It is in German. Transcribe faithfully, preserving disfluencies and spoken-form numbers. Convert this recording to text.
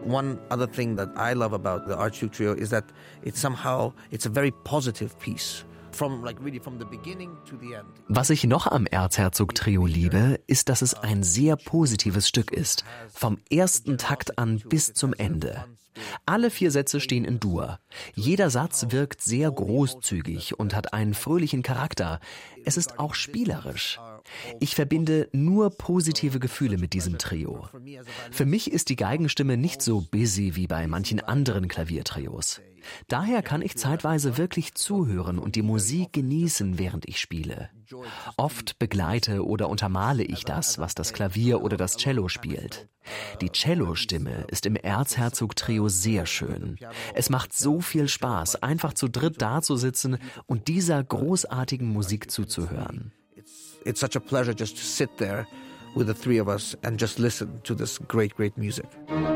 One other thing that I love about the Archduke Trio is that it's somehow, it's a very positive piece. From, like, really from the beginning to the end. Was ich noch am Erzherzog-Trio liebe, ist, dass es ein sehr positives Stück ist. Vom ersten Takt an bis zum Ende. Alle vier Sätze stehen in Dur. Jeder Satz wirkt sehr großzügig und hat einen fröhlichen Charakter. Es ist auch spielerisch. Ich verbinde nur positive Gefühle mit diesem Trio. Für mich ist die Geigenstimme nicht so busy wie bei manchen anderen Klaviertrios. Daher kann ich zeitweise wirklich zuhören und die Musik genießen, während ich spiele. Oft begleite oder untermale ich das, was das Klavier oder das Cello spielt. Die Cellostimme ist im Erzherzog-Trio sehr schön. Es macht so viel Spaß, einfach zu dritt dazusitzen und dieser großartigen Musik zuzuhören. It's such a pleasure just to sit there with the three of us and just listen to this great, great music.